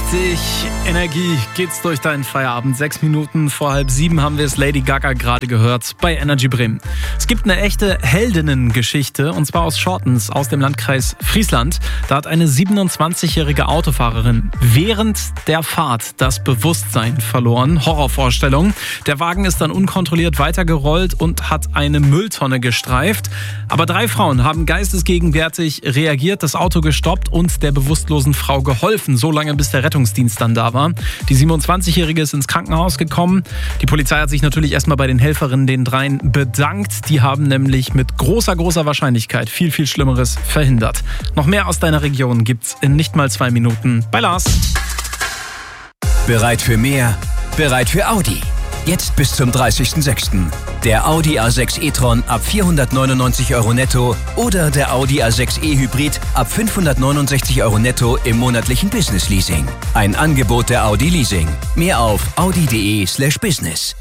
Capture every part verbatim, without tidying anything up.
Richtig Energie geht's durch deinen Feierabend. Sechs Minuten vor halb sieben haben wir es Lady Gaga gerade gehört bei Energy Bremen. Es gibt eine echte Heldinnengeschichte und zwar aus Schortens aus dem Landkreis Friesland. Da hat eine siebenundzwanzigjährige Autofahrerin während der Fahrt das Bewusstsein verloren. Horrorvorstellung. Der Wagen ist dann unkontrolliert weitergerollt und hat eine Mülltonne gestreift. Aber drei Frauen haben geistesgegenwärtig reagiert, das Auto gestoppt und der bewusstlosen Frau geholfen, so lange bis der Rettungsdienst dann da war. Die siebenundzwanzigjährige ist ins Krankenhaus gekommen. Die Polizei hat sich natürlich erstmal bei den Helferinnen, den dreien, bedankt. Die haben nämlich mit großer, großer Wahrscheinlichkeit viel, viel Schlimmeres verhindert. Noch mehr aus deiner Region gibt's in nicht mal zwei Minuten bei Lars. Bereit für mehr? Bereit für Audi. Jetzt bis zum dreißigsten sechsten Der Audi A sechs e-tron ab vierhundertneunundneunzig Euro netto oder der Audi A sechs e-Hybrid ab fünfhundertneunundsechzig Euro netto im monatlichen Business-Leasing. Ein Angebot der Audi Leasing. Mehr auf audi.de slash business.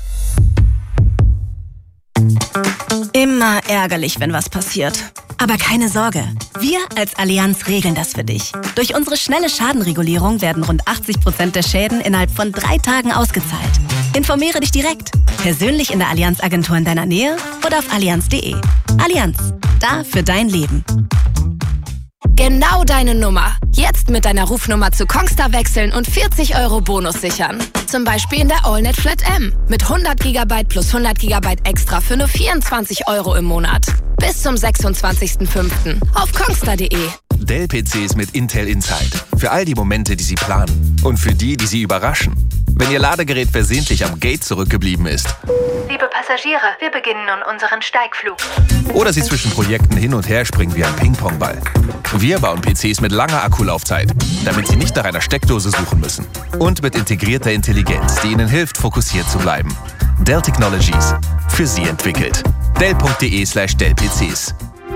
Immer ärgerlich, wenn was passiert. Aber keine Sorge, wir als Allianz regeln das für dich. Durch unsere schnelle Schadenregulierung werden rund achtzig Prozent der Schäden innerhalb von drei Tagen ausgezahlt. Informiere dich direkt, persönlich in der Allianz-Agentur in deiner Nähe oder auf allianz punkt de. Allianz, da für dein Leben. Genau deine Nummer. Jetzt mit deiner Rufnummer zu Kongstar wechseln und vierzig Euro Bonus sichern. Zum Beispiel in der AllNet Flat M mit hundert Gigabyte plus hundert Gigabyte extra für nur vierundzwanzig Euro im Monat. Bis zum sechsundzwanzigsten fünften auf kongstar punkt de. Dell-P Cs mit Intel Inside. Für all die Momente, die Sie planen. Und für die, die Sie überraschen. Wenn Ihr Ladegerät versehentlich am Gate zurückgeblieben ist. Liebe Passagiere, wir beginnen nun unseren Steigflug. Oder Sie zwischen Projekten hin und her springen wie ein Ping-Pong-Ball. Wir bauen P Cs mit langer Akkulaufzeit, damit Sie nicht nach einer Steckdose suchen müssen. Und mit integrierter Intelligenz, die Ihnen hilft, fokussiert zu bleiben. Dell Technologies. Für Sie entwickelt. Dell.de slash Dell-PCs.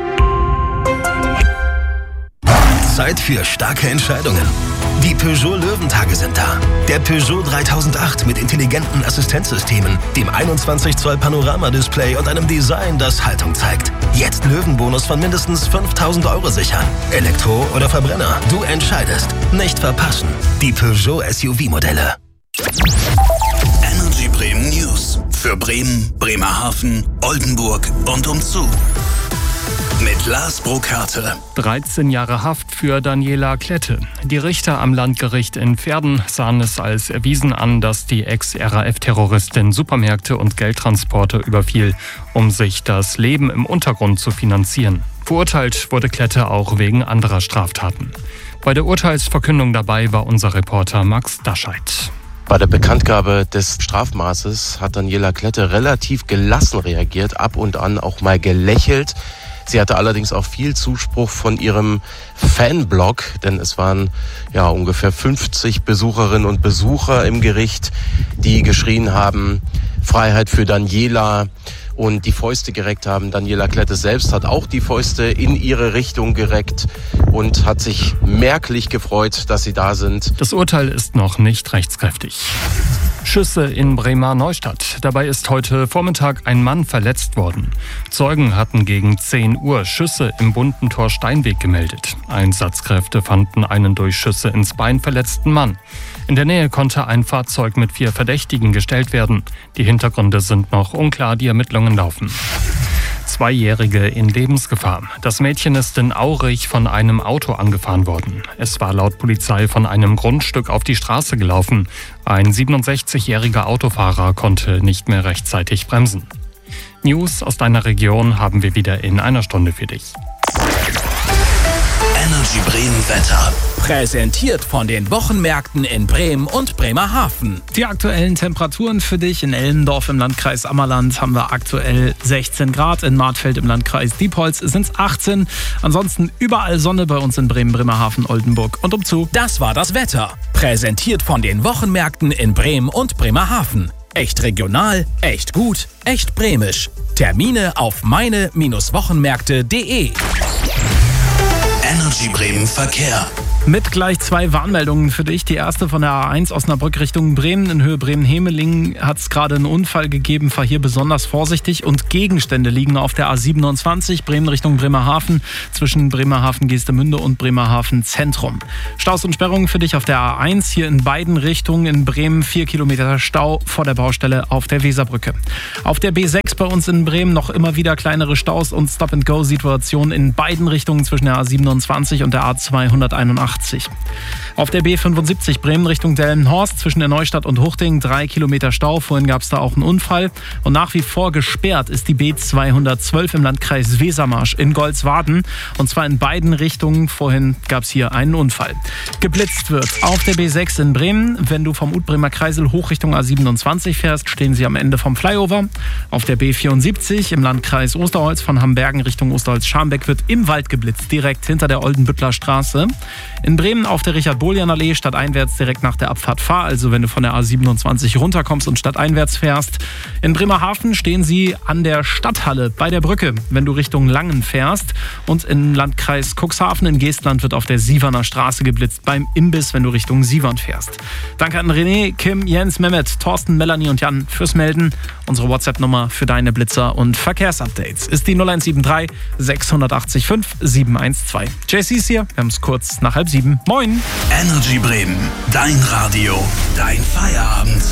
Zeit für starke Entscheidungen. Die Peugeot Löwentage sind da. Der Peugeot dreitausendacht mit intelligenten Assistenzsystemen, dem einundzwanzig Zoll Panoramadisplay und einem Design, das Haltung zeigt. Jetzt Löwenbonus von mindestens fünftausend Euro sichern. Elektro oder Verbrenner, du entscheidest. Nicht verpassen. Die Peugeot S U V-Modelle. Energy Bremen News. Für Bremen, Bremerhaven, Oldenburg und umzu. Mit Lars Burkhardt. dreizehn Jahre Haft für Daniela Klette. Die Richter am Landgericht in Verden sahen es als erwiesen an, dass die Ex-R A F-Terroristin Supermärkte und Geldtransporte überfiel, um sich das Leben im Untergrund zu finanzieren. Verurteilt wurde Klette auch wegen anderer Straftaten. Bei der Urteilsverkündung dabei war unser Reporter Max Dascheid. Bei der Bekanntgabe des Strafmaßes hat Daniela Klette relativ gelassen reagiert, ab und an auch mal gelächelt. Sie hatte allerdings auch viel Zuspruch von ihrem Fanblog, denn es waren ja ungefähr fünfzig Besucherinnen und Besucher im Gericht, die geschrien haben, Freiheit für Daniela, und die Fäuste gereckt haben. Daniela Klette selbst hat auch die Fäuste in ihre Richtung gereckt und hat sich merklich gefreut, dass sie da sind. Das Urteil ist noch nicht rechtskräftig. Schüsse in Bremer Neustadt. Dabei ist heute Vormittag ein Mann verletzt worden. Zeugen hatten gegen zehn Uhr Schüsse im Buntentor Steinweg gemeldet. Einsatzkräfte fanden einen durch Schüsse ins Bein verletzten Mann. In der Nähe konnte ein Fahrzeug mit vier Verdächtigen gestellt werden. Die Hintergründe sind noch unklar, die Ermittlungen laufen. Zweijährige in Lebensgefahr. Das Mädchen ist in Aurich von einem Auto angefahren worden. Es war laut Polizei von einem Grundstück auf die Straße gelaufen. Ein siebenundsechzigjähriger Autofahrer konnte nicht mehr rechtzeitig bremsen. News aus deiner Region haben wir wieder in einer Stunde für dich. Energy Bremen Wetter. Präsentiert von den Wochenmärkten in Bremen und Bremerhaven. Die aktuellen Temperaturen für dich. In Ellendorf im Landkreis Ammerland haben wir aktuell sechzehn Grad. In Martfeld im Landkreis Diepholz sind es achtzehn. Ansonsten überall Sonne bei uns in Bremen, Bremerhaven, Oldenburg und umzu. Das war das Wetter. Präsentiert von den Wochenmärkten in Bremen und Bremerhaven. Echt regional, echt gut, echt bremisch. Termine auf meine Wochenmärkte punkt de. Energy Bremen Verkehr. Mit gleich zwei Warnmeldungen für dich. Die erste von der A eins Osnabrück Richtung Bremen. In Höhe Bremen-Hemeling hat es gerade einen Unfall gegeben. Fahr hier besonders vorsichtig. Und Gegenstände liegen auf der A siebenundzwanzig Bremen Richtung Bremerhaven. Zwischen Bremerhaven-Geestemünde und Bremerhaven Zentrum. Staus und Sperrungen für dich auf der A eins. Hier in beiden Richtungen in Bremen. Vier Kilometer Stau vor der Baustelle auf der Weserbrücke. Auf der B sechs bei uns in Bremen noch immer wieder kleinere Staus und Stop-and-Go-Situationen in beiden Richtungen zwischen der A siebenundzwanzig und der A zweihunderteinundachtzig. Auf der B fünfundsiebzig Bremen Richtung Delmenhorst zwischen der Neustadt und Huchting drei Kilometer Stau. Vorhin gab es da auch einen Unfall. Und nach wie vor gesperrt ist die B zweihundertzwölf im Landkreis Wesermarsch in Golzwarden. Und zwar in beiden Richtungen. Vorhin gab es hier einen Unfall. Geblitzt wird auf der B sechs in Bremen. Wenn du vom Utbremer Kreisel hoch Richtung A siebenundzwanzig fährst, stehen sie am Ende vom Flyover. Auf der B vierundsiebzig im Landkreis Osterholz von Hambergen Richtung Osterholz-Scharmbeck wird im Wald geblitzt, direkt hinter der Oldenbüttler Straße. In Bremen auf der Richard-Boljan-Allee stadteinwärts direkt nach der Abfahrt Fahr, also wenn du von der A siebenundzwanzig runterkommst und stadteinwärts fährst. In Bremerhaven stehen sie an der Stadthalle bei der Brücke, wenn du Richtung Langen fährst. Und im Landkreis Cuxhaven in Geestland wird auf der Sieverner Straße geblitzt beim Imbiss, wenn du Richtung Sievern fährst. Danke an René, Kim, Jens, Mehmet, Thorsten, Melanie und Jan fürs Melden. Unsere WhatsApp-Nummer für deine Blitzer und Verkehrsupdates ist die null eins sieben drei sechs acht fünf sieben eins zwei. J C ist hier, wir haben es kurz nach halb sieben. Moin! Energy Bremen, dein Radio, dein Feierabend.